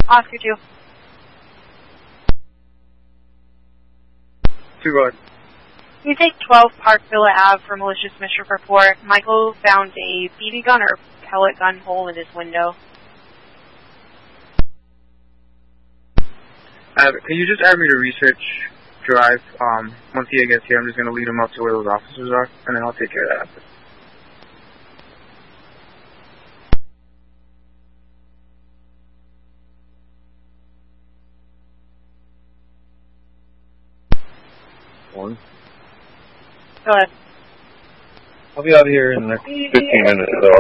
Oscar 2. 2, go ahead. You take 12 Park Villa Ave for malicious mischief report. Michael found a BB gun or pellet gun hole in his window. Can you just add me to research drive? Once he gets here, I'm just going to lead him up to where those officers are, and then I'll take care of that after. One. Go ahead. I'll be out of here in the next 15 minutes, so